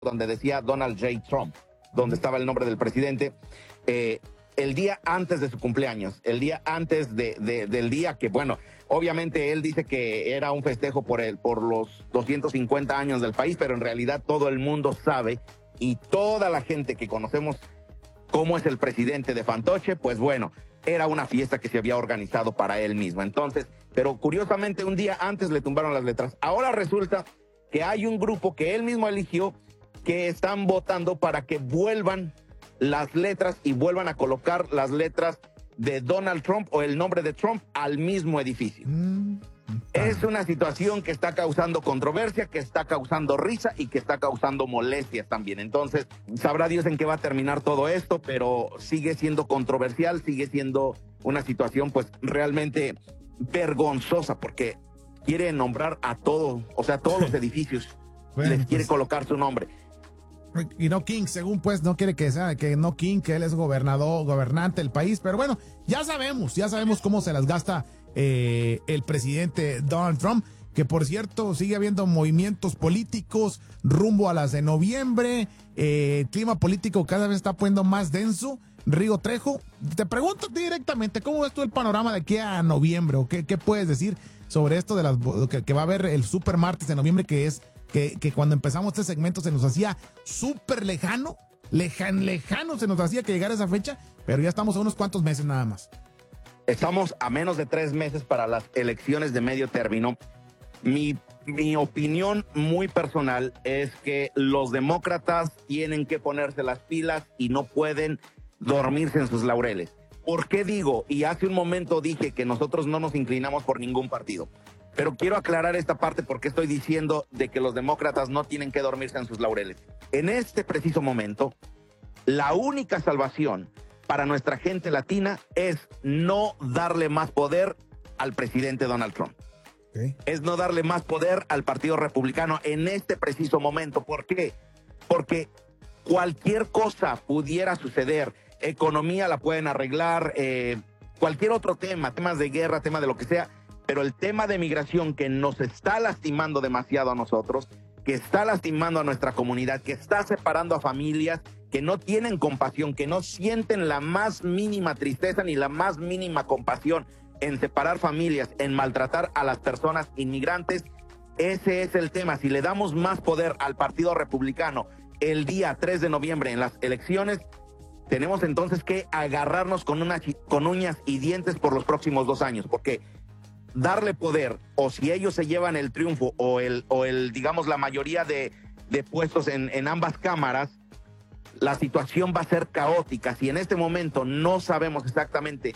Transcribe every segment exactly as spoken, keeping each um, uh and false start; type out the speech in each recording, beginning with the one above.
donde decía Donald J. Trump, donde estaba el nombre del presidente, eh, el día antes de su cumpleaños, el día antes de, de, del día que, bueno, obviamente él dice que era un festejo por, el, por los doscientos cincuenta años del país, pero en realidad todo el mundo sabe y toda la gente que conocemos cómo es el presidente de Fantoche, pues bueno, era una fiesta que se había organizado para él mismo. Entonces, pero curiosamente un día antes le tumbaron las letras. Ahora resulta que hay un grupo que él mismo eligió que están votando para que vuelvan las letras y vuelvan a colocar las letras de Donald Trump o el nombre de Trump al mismo edificio. Mm, es una situación que está causando controversia, que está causando risa y que está causando molestias también. Entonces, sabrá Dios en qué va a terminar todo esto, pero sigue siendo controversial, sigue siendo una situación pues realmente vergonzosa porque quiere nombrar a todo, o sea, todos los edificios bueno, les quiere pues... colocar su nombre. Y no King, según pues no quiere que sea, que no King, que él es gobernador, gobernante del país, pero bueno, ya sabemos, ya sabemos cómo se las gasta eh, el presidente Donald Trump, que por cierto sigue habiendo movimientos políticos rumbo a las de noviembre, eh, el clima político cada vez está poniendo más denso. Rigo Trejo, te pregunto directamente, ¿cómo ves tú el panorama de aquí a noviembre? ¿O qué, qué puedes decir sobre esto de las que, que va a haber el super martes de noviembre, que es Que, que cuando empezamos este segmento se nos hacía súper lejano, lejan, lejano se nos hacía que llegara esa fecha, pero ya estamos a unos cuantos meses nada más. Estamos a menos de tres meses para las elecciones de medio término. Mi, mi opinión muy personal es que los demócratas tienen que ponerse las pilas y no pueden dormirse en sus laureles. ¿Por qué digo? Y hace un momento dije que nosotros no nos inclinamos por ningún partido. Pero quiero aclarar esta parte porque estoy diciendo de que los demócratas no tienen que dormirse en sus laureles. En este preciso momento, la única salvación para nuestra gente latina es no darle más poder al presidente Donald Trump. Okay. Es no darle más poder al Partido Republicano en este preciso momento. ¿Por qué? Porque cualquier cosa pudiera suceder. Economía la pueden arreglar, eh, cualquier otro tema, temas de guerra, tema de lo que sea. Pero el tema de migración que nos está lastimando demasiado a nosotros, que está lastimando a nuestra comunidad, que está separando a familias que no tienen compasión, que no sienten la más mínima tristeza ni la más mínima compasión en separar familias, en maltratar a las personas inmigrantes, ese es el tema. Si le damos más poder al Partido Republicano el día tres de noviembre en las elecciones, tenemos entonces que agarrarnos con, una, con uñas y dientes por los próximos dos años, porque darle poder, o si ellos se llevan el triunfo o el, o el digamos, la mayoría de, de puestos en, en ambas cámaras, la situación va a ser caótica. Si en este momento no sabemos exactamente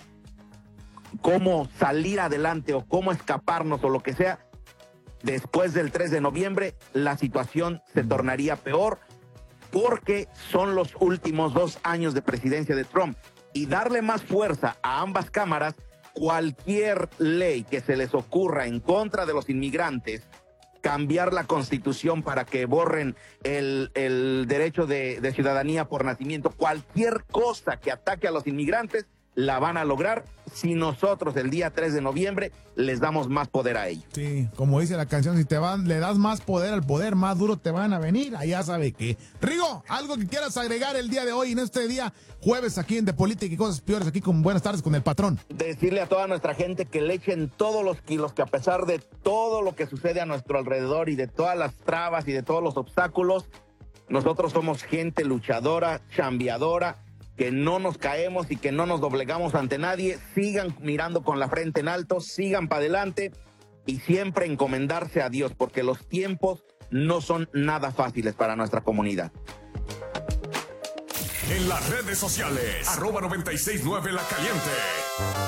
cómo salir adelante o cómo escaparnos o lo que sea, después del tres de noviembre, la situación se tornaría peor porque son los últimos dos años de presidencia de Trump. Y darle más fuerza a ambas cámaras, cualquier ley que se les ocurra en contra de los inmigrantes, cambiar la constitución para que borren el, el derecho de, de ciudadanía por nacimiento, cualquier cosa que ataque a los inmigrantes, la van a lograr si nosotros el día tres de noviembre les damos más poder a ellos. Sí, como dice la canción, si te van, le das más poder al poder, más duro te van a venir. Allá sabe que. Rigo, algo que quieras agregar el día de hoy, en este día jueves aquí en De Política y Cosas Peores, aquí con Buenas Tardes con el Patrón. Decirle a toda nuestra gente que le echen todos los kilos, que a pesar de todo lo que sucede a nuestro alrededor y de todas las trabas y de todos los obstáculos, nosotros somos gente luchadora, chambeadora, que no nos caemos y que no nos doblegamos ante nadie. Sigan mirando con la frente en alto, sigan para adelante y siempre encomendarse a Dios, porque los tiempos no son nada fáciles para nuestra comunidad. En las redes sociales, arroba noventa y seis nueve La Caliente.